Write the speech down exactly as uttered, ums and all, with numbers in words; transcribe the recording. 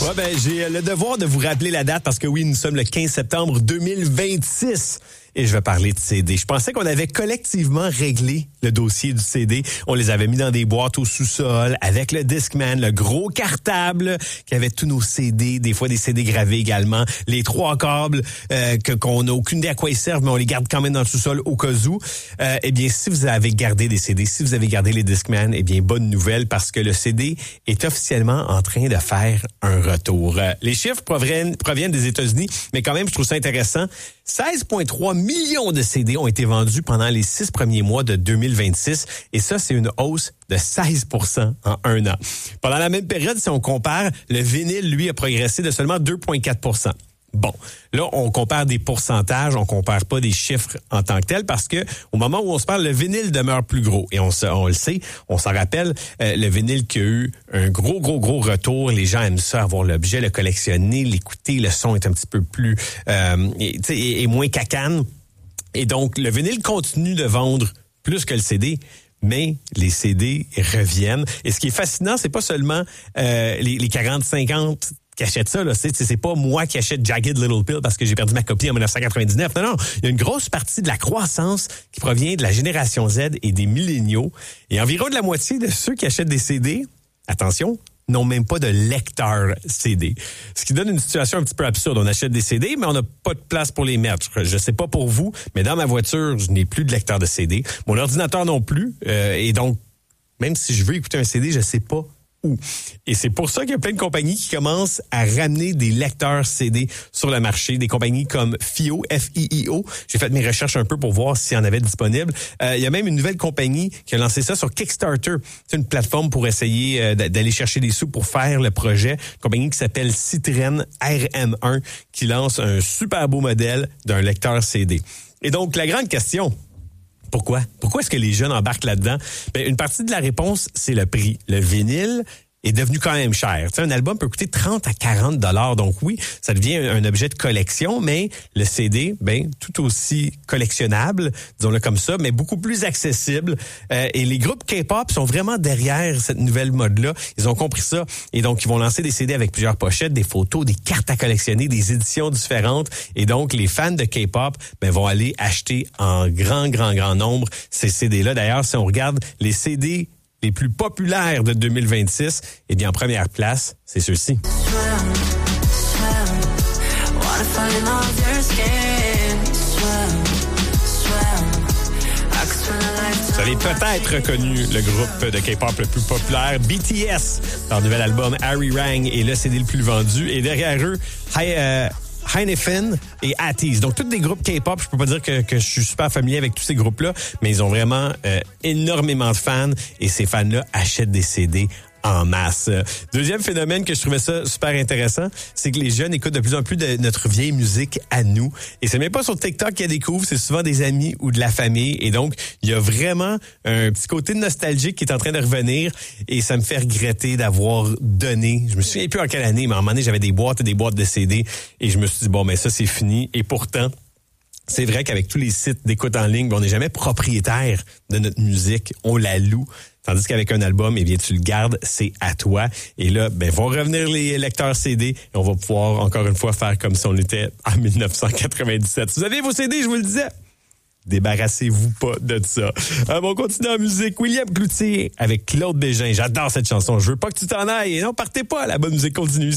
Ouais, ben, j'ai le devoir de vous rappeler la date parce que oui, nous sommes le quinze septembre deux mille vingt-six. Et je vais parler de C D. Je pensais qu'on avait collectivement réglé le dossier du C D. On les avait mis dans des boîtes au sous-sol avec le Discman, le gros cartable qui avait tous nos C D, des fois des C D gravés également, les trois câbles euh, que qu'on n'a aucune idée à quoi ils servent, mais on les garde quand même dans le sous-sol au cas où. Euh, eh bien, si vous avez gardé des C D, si vous avez gardé les Discman, eh bien, bonne nouvelle parce que le C D est officiellement en train de faire un retour. Euh, les chiffres proviennent, proviennent des États-Unis, mais quand même, je trouve ça intéressant. seize virgule trois millions de C D ont été vendus pendant les six premiers mois de deux mille vingt-six et ça, c'est une hausse de seize pour cent en un an. Pendant la même période, si on compare, le vinyle, lui, a progressé de seulement deux virgule quatre pour cent. Bon, là, on compare des pourcentages, on compare pas des chiffres en tant que tels parce que au moment où on se parle, le vinyle demeure plus gros. Et on, se, on le sait, on s'en rappelle, euh, le vinyle qui a eu un gros, gros, gros retour. Les gens aiment ça, avoir l'objet, le collectionner, l'écouter. Le son est un petit peu plus... Euh, et, et, et moins cacane. Et donc, le vinyle continue de vendre plus que le C D. Mais les C D reviennent. Et ce qui est fascinant, c'est pas seulement euh, les, les quarante cinquante qui achètent ça, là. C'est, c'est pas moi qui achète Jagged Little Pill parce que j'ai perdu ma copie en dix-neuf cent quatre-vingt-dix-neuf. Non, non. Il y a une grosse partie de la croissance qui provient de la génération Z et des milléniaux. Et environ de la moitié de ceux qui achètent des C D, attention, n'ont même pas de lecteur C D. Ce qui donne une situation un petit peu absurde. On achète des C D, mais on n'a pas de place pour les mettre. Je sais pas pour vous, mais dans ma voiture, je n'ai plus de lecteur de C D. Mon ordinateur non plus. Euh, et donc, même si je veux écouter un C D, je sais pas où. Et c'est pour ça qu'il y a plein de compagnies qui commencent à ramener des lecteurs C D sur le marché. Des compagnies comme F I O, F I I O. J'ai fait mes recherches un peu pour voir s'il y en avait disponible. Euh, il y a même une nouvelle compagnie qui a lancé ça sur Kickstarter. C'est une plateforme pour essayer euh, d'aller chercher des sous pour faire le projet. Une compagnie qui s'appelle Citrine R M un qui lance un super beau modèle d'un lecteur C D. Et donc, la grande question... Pourquoi? Pourquoi est-ce que les jeunes embarquent là-dedans? Bien, une partie de la réponse, c'est le prix. Le vinyle est devenu quand même cher. Tu sais, un album peut coûter trente à quarante dollars. Donc oui, ça devient un objet de collection, mais le C D, ben tout aussi collectionnable, disons-le comme ça, mais beaucoup plus accessible. Euh, et les groupes K-pop sont vraiment derrière cette nouvelle mode-là. Ils ont compris ça. Et donc, ils vont lancer des C D avec plusieurs pochettes, des photos, des cartes à collectionner, des éditions différentes. Et donc, les fans de K-pop ben, vont aller acheter en grand, grand, grand nombre ces C D-là. D'ailleurs, si on regarde les C D les plus populaires de deux mille vingt-six, eh bien, en première place, c'est ceux-ci. Vous avez peut-être reconnu le groupe de K-pop le plus populaire, B T S, leur nouvel album Harry Rang est le C D le plus vendu. Et derrière eux, Hi, euh, Heineken et Atties. Donc, tous des groupes K-pop. Je peux pas dire que, que je suis super familier avec tous ces groupes-là, mais ils ont vraiment euh, énormément de fans et ces fans-là achètent des C D en masse. Deuxième phénomène que je trouvais ça super intéressant, c'est que les jeunes écoutent de plus en plus de notre vieille musique à nous. Et c'est même pas sur TikTok qu'ils découvrent, c'est souvent des amis ou de la famille. Et donc, il y a vraiment un petit côté nostalgique qui est en train de revenir. Et ça me fait regretter d'avoir donné. Je me souviens plus en quelle année, mais à un moment donné, j'avais des boîtes et des boîtes de C D. Et je me suis dit, bon, mais ça, c'est fini. Et pourtant, c'est vrai qu'avec tous les sites d'écoute en ligne, on n'est jamais propriétaire de notre musique. On la loue. Tandis qu'avec un album, eh bien, tu le gardes, c'est à toi. Et là, ben, vont revenir les lecteurs C D et on va pouvoir, encore une fois, faire comme si on était en dix-neuf cent quatre-vingt-dix-sept. Si vous avez vos C D, je vous le disais, débarrassez-vous pas de ça. Euh, on continue en musique. William Cloutier avec Claude Bégin. J'adore cette chanson. Je veux pas que tu t'en ailles. Et non, partez pas. La bonne musique continue ici.